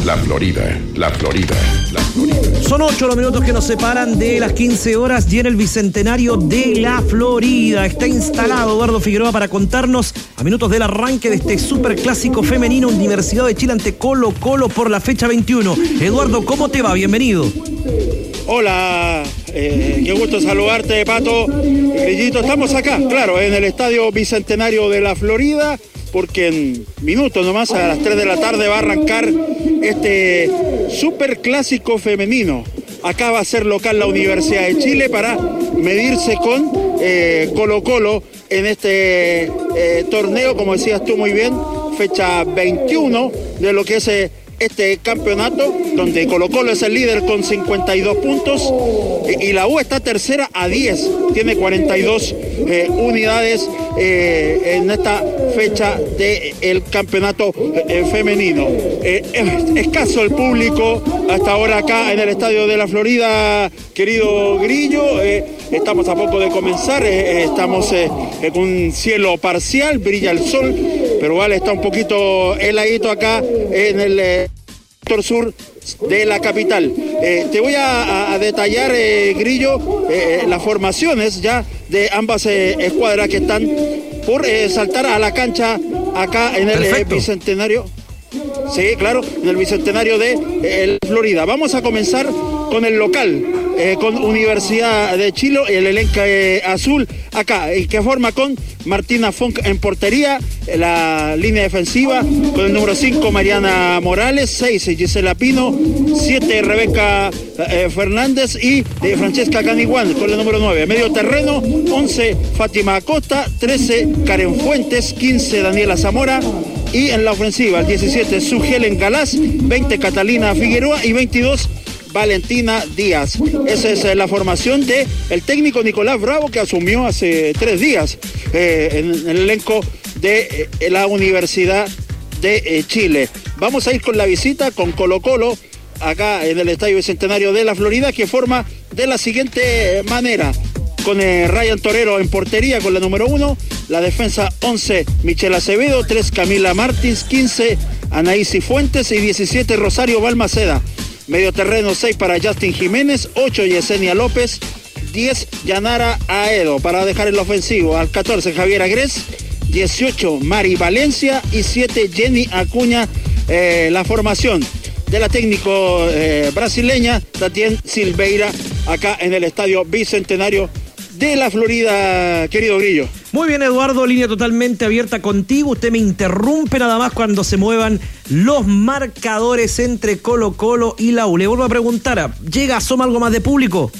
La Florida. Son 8 los minutos que nos separan de las 15 horas y en el Bicentenario de la Florida está instalado Eduardo Figueroa para contarnos a minutos del arranque de este superclásico femenino Universidad de Chile ante Colo Colo por la fecha 21. Eduardo, ¿cómo te va? Bienvenido. Hola, qué gusto saludarte, Pato. Grillito, estamos acá, claro, en el Estadio Bicentenario de la Florida, porque en minutos nomás, a las 3 de la tarde, va a arrancar este superclásico femenino. Acá va a ser local la Universidad de Chile para medirse con Colo Colo en este torneo, como decías tú muy bien, fecha 21 de lo que es este campeonato, donde Colo Colo es el líder con 52 puntos y la U está tercera a 10, tiene 42 unidades en esta fecha del campeonato femenino. Escaso el público hasta ahora acá en el Estadio de la Florida, querido Grillo. Estamos a poco de comenzar, estamos con un cielo parcial, brilla el sol, pero vale, está un poquito heladito acá en el sector sur de la capital. Te voy a detallar, Grillo, las formaciones ya de ambas escuadras que están por saltar a la cancha acá en el Bicentenario. Sí, claro, en el Bicentenario de Florida. Vamos a comenzar con el local, con Universidad de Chile, el elenco azul acá, que forma con Martina Funk en portería, la línea defensiva con el número 5 Mariana Morales, 6 Gisela Pino, 7 Rebeca Fernández y Francesca Caniguán con el número 9. Medio terreno, 11 Fátima Acosta, 13 Karen Fuentes, 15 Daniela Zamora. Y en la ofensiva, el 17 Sugelen Galás, 20 Catalina Figueroa y 22 Valentina Díaz. Esa es la formación de el técnico Nicolás Bravo, que asumió hace 3 días en el elenco de la Universidad de Chile. Vamos a ir con la visita con Colo Colo acá en el Estadio Bicentenario de la Florida, que forma de la siguiente manera: con Ryan Torero en portería con la número 1, la defensa 11 Michelle Acevedo, 3 Camila Martins, 15 Anaísi Fuentes y 17 Rosario Balmaceda. Medio terreno 6 para Justin Jiménez, 8 Yesenia López, 10 Yanara Aedo. Para dejar el ofensivo al 14 Javier Agrés, 18 Mari Valencia y 7 Jenny Acuña. La formación de la técnico brasileña Tatiana Silveira acá en el Estadio Bicentenario de la Florida, querido Grillo. Muy bien, Eduardo, línea totalmente abierta contigo. Usted me interrumpe nada más cuando se muevan los marcadores entre Colo Colo y la U. Le vuelvo a preguntar, ¿asoma algo más de público?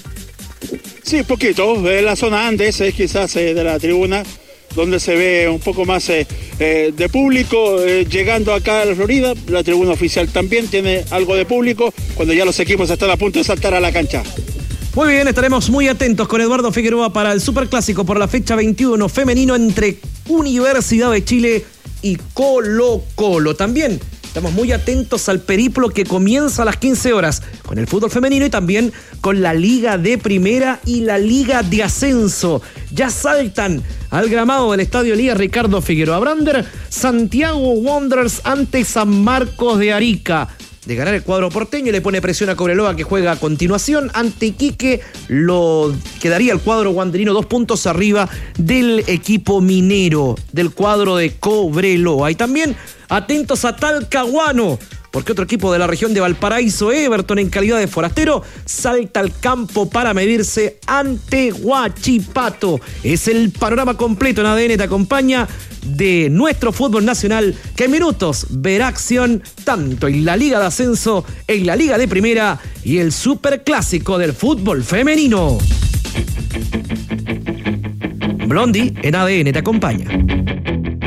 Sí, poquito. La zona Andes es quizás de la tribuna donde se ve un poco más de público llegando acá a la Florida. La tribuna oficial también tiene algo de público cuando ya los equipos están a punto de saltar a la cancha. Muy bien, estaremos muy atentos con Eduardo Figueroa para el Superclásico por la fecha 21 femenino entre Universidad de Chile y Colo Colo. También estamos muy atentos al periplo que comienza a las 15 horas con el fútbol femenino y también con la Liga de Primera y la Liga de Ascenso. Ya saltan al gramado del Estadio Liga Ricardo Figueroa Brander, Santiago Wanderers ante San Marcos de Arica. De ganar el cuadro porteño, le pone presión a Cobreloa, que juega a continuación. Ante Iquique quedaría el cuadro wanderino 2 puntos arriba del equipo minero, del cuadro de Cobreloa. Y también atentos a Talcahuano, porque otro equipo de la región de Valparaíso, Everton, en calidad de forastero, salta al campo para medirse ante Huachipato. Es el panorama completo en ADN Te Acompaña de nuestro fútbol nacional, que en minutos verá acción tanto en la Liga de Ascenso, en la Liga de Primera y el Superclásico del fútbol femenino. Blondie en ADN Te Acompaña.